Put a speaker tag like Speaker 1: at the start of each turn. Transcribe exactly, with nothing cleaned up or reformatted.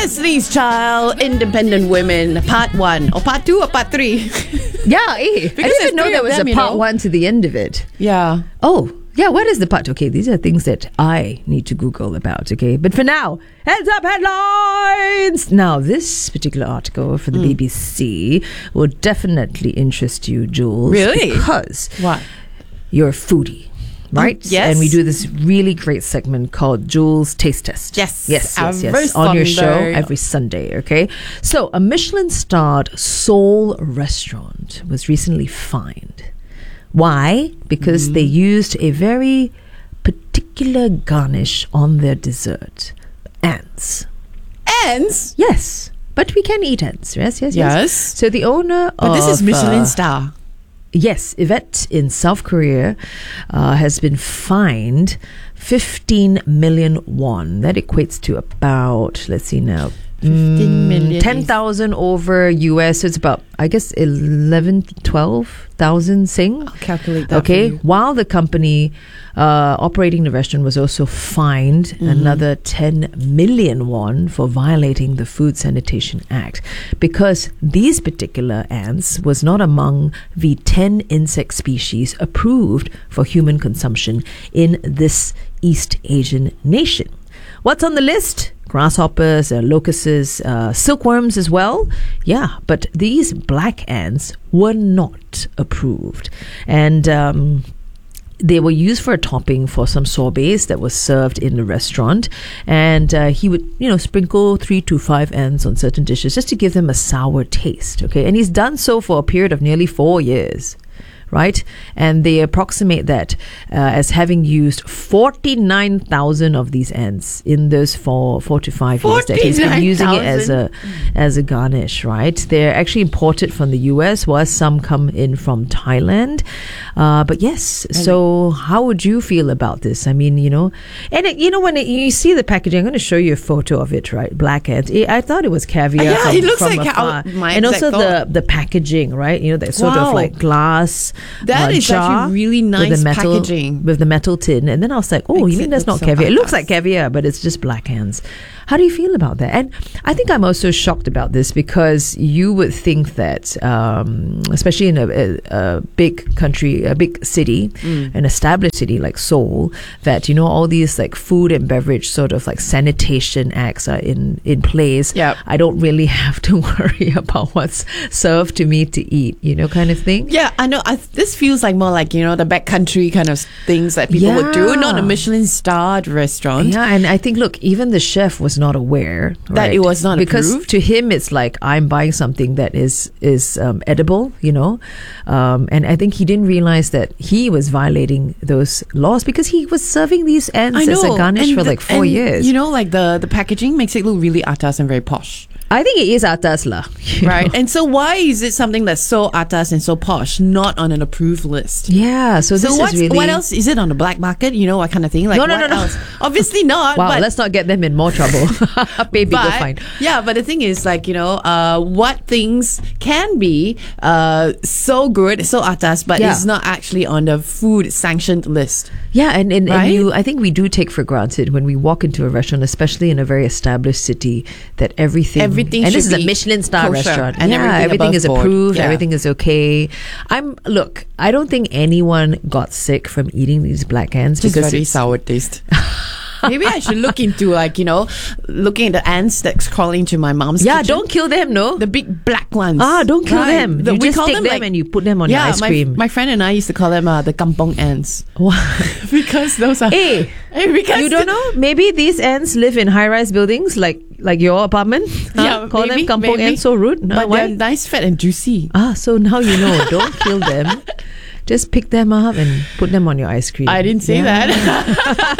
Speaker 1: Destiny's Child, Independent Women, part one. Or part two or part three?
Speaker 2: Yeah, eh. I didn't
Speaker 1: there's
Speaker 2: even know
Speaker 1: three
Speaker 2: there
Speaker 1: of
Speaker 2: was
Speaker 1: them,
Speaker 2: a
Speaker 1: you
Speaker 2: part
Speaker 1: know?
Speaker 2: one to the end of it.
Speaker 1: Yeah.
Speaker 2: Oh, yeah, what is the part? Okay, these are things that I need to Google about, okay? But for now, heads up headlines! Now, this particular article for the
Speaker 1: Mm.
Speaker 2: B B C will definitely interest you, Jules.
Speaker 1: Really?
Speaker 2: Because
Speaker 1: What?
Speaker 2: you're a foodie. Right?
Speaker 1: Yes.
Speaker 2: And we do this really great segment called Jules Taste Test.
Speaker 1: Yes.
Speaker 2: Yes, yes,
Speaker 1: Every
Speaker 2: yes. On your show
Speaker 1: Sunday.
Speaker 2: every Sunday, okay? So, a Michelin-starred Seoul restaurant was recently fined. Why? Because
Speaker 1: Mm-hmm.
Speaker 2: they used a very particular garnish on their dessert. Ants.
Speaker 1: Ants?
Speaker 2: Yes. But we can eat ants. Yes, yes, yes.
Speaker 1: Yes.
Speaker 2: So, the owner
Speaker 1: But
Speaker 2: of...
Speaker 1: this is Michelin
Speaker 2: uh,
Speaker 1: star.
Speaker 2: Yes, Yvette in South Korea uh, has been fined fifteen million won. That equates to about, let's see now,
Speaker 1: fifteen million.
Speaker 2: ten thousand over U S. So it's about, I guess, eleven, twelve thousand Sing.
Speaker 1: I'll calculate that.
Speaker 2: Okay,
Speaker 1: for you.
Speaker 2: while the company uh, operating the restaurant was also fined
Speaker 1: Mm-hmm.
Speaker 2: another ten million won for violating the Food Sanitation Act, because these particular ants was not among the ten insect species approved for human consumption in this East Asian nation. What's on the list? Grasshoppers, uh, locusts, uh, silkworms as well. Yeah, but these black ants were not approved. And um, they were used for a topping for some sorbets that was served in the restaurant. And uh, he would, you know, sprinkle three to five ants on certain dishes just to give them a sour taste. Okay, and he's done so for a period of nearly four years. Right? And they approximate that uh, as having used forty-nine thousand of these ants in those four, four to five years that he's been using it as a as a garnish, right? They're actually imported from the U S, while some come in from Thailand. Uh, but yes, so how would you feel about this? I mean, you know, and it, you know, when it, you see the packaging, I'm going to show you a photo of it, right? Black ants. It, I thought it was caviar.
Speaker 1: Yeah,
Speaker 2: from,
Speaker 1: it looks
Speaker 2: from
Speaker 1: like
Speaker 2: afar.
Speaker 1: how- my
Speaker 2: and
Speaker 1: exact
Speaker 2: also the
Speaker 1: thought.
Speaker 2: the packaging, right? You know, that sort
Speaker 1: Wow.
Speaker 2: of like glass.
Speaker 1: That
Speaker 2: uh,
Speaker 1: is
Speaker 2: jar
Speaker 1: actually really
Speaker 2: with
Speaker 1: nice
Speaker 2: the metal,
Speaker 1: packaging.
Speaker 2: with the metal tin. And then I was like, oh, you
Speaker 1: Makes
Speaker 2: mean
Speaker 1: it
Speaker 2: that's
Speaker 1: look
Speaker 2: not
Speaker 1: so
Speaker 2: caviar? It looks
Speaker 1: badass.
Speaker 2: like caviar, but it's just black ants. How do you feel about that? And I think I'm also shocked about this, because you would think that, um, especially in a, a, a big country, a big city,
Speaker 1: Mm.
Speaker 2: an established city like Seoul, that, you know, all these like food and beverage sort of like sanitation acts are in, in place.
Speaker 1: Yep.
Speaker 2: I don't really have to worry about what's served to me to eat, you know, kind of thing.
Speaker 1: Yeah, I know. I, this feels like more like, you know, the backcountry kind of things that people would do, not a
Speaker 2: Yeah.
Speaker 1: Michelin starred restaurant.
Speaker 2: Yeah, and I think, look, even the chef was not aware
Speaker 1: That
Speaker 2: right?
Speaker 1: it was not
Speaker 2: because
Speaker 1: approved?
Speaker 2: to him it's like, I'm buying something that is is um, edible, you know, um, and I think he didn't realize that he was violating those laws, because he was serving these ants
Speaker 1: I know.
Speaker 2: as a garnish
Speaker 1: and
Speaker 2: for
Speaker 1: the-
Speaker 2: like four
Speaker 1: and,
Speaker 2: years.
Speaker 1: You know, like the, the packaging makes it look really atas and very posh.
Speaker 2: I think it is atas lah, you
Speaker 1: Right.
Speaker 2: know.
Speaker 1: And so why is it something that's so atas and so posh, not on an approved list?
Speaker 2: Yeah, so,
Speaker 1: So
Speaker 2: this
Speaker 1: what's,
Speaker 2: is really
Speaker 1: what else? Is it on the black market? You know, what kind of thing? Like,
Speaker 2: No, no,
Speaker 1: what
Speaker 2: no, no.
Speaker 1: else? Obviously not.
Speaker 2: Wow,
Speaker 1: but
Speaker 2: let's not get them in more trouble. Pay bigger
Speaker 1: but,
Speaker 2: fine.
Speaker 1: yeah, but the thing is, like, you know, uh, what things can be uh, so good, so atas, but
Speaker 2: Yeah.
Speaker 1: it's not actually on the food sanctioned list.
Speaker 2: Yeah, and, and,
Speaker 1: Right?
Speaker 2: and you, I think we do take for granted when we walk into a restaurant, especially in a very established city, that everything,
Speaker 1: Everything
Speaker 2: and this
Speaker 1: should
Speaker 2: is a
Speaker 1: be
Speaker 2: Michelin star
Speaker 1: kosher
Speaker 2: restaurant,
Speaker 1: and
Speaker 2: yeah,
Speaker 1: everything
Speaker 2: everything
Speaker 1: above
Speaker 2: is
Speaker 1: board.
Speaker 2: approved,
Speaker 1: Yeah.
Speaker 2: everything is okay. I'm look, I don't think anyone got sick from eating these black ants,
Speaker 1: Just
Speaker 2: because
Speaker 1: very
Speaker 2: it's,
Speaker 1: sour taste. Maybe I should look into, like, you know, looking at the ants that's crawling to my mom's
Speaker 2: yeah,
Speaker 1: kitchen.
Speaker 2: don't kill them, no.
Speaker 1: The big black ones.
Speaker 2: Ah, don't kill
Speaker 1: Right.
Speaker 2: them.
Speaker 1: The-
Speaker 2: You
Speaker 1: we
Speaker 2: just
Speaker 1: call
Speaker 2: take
Speaker 1: them,
Speaker 2: them
Speaker 1: like-
Speaker 2: and you put them on
Speaker 1: yeah,
Speaker 2: your ice
Speaker 1: my,
Speaker 2: cream.
Speaker 1: my friend and I used to call them uh, the kampong ants.
Speaker 2: What?
Speaker 1: Because those are...
Speaker 2: Hey,
Speaker 1: Hey, because
Speaker 2: you don't know? Maybe these ants live in high-rise buildings like like your apartment. Huh?
Speaker 1: Yeah,
Speaker 2: Call
Speaker 1: maybe,
Speaker 2: them kampong
Speaker 1: maybe.
Speaker 2: ants so rude. No,
Speaker 1: But
Speaker 2: why?
Speaker 1: they're nice, fat and juicy.
Speaker 2: Ah, so now you know. Don't kill them. Just pick them up and put them on your ice cream.
Speaker 1: I didn't say
Speaker 2: Yeah.
Speaker 1: that.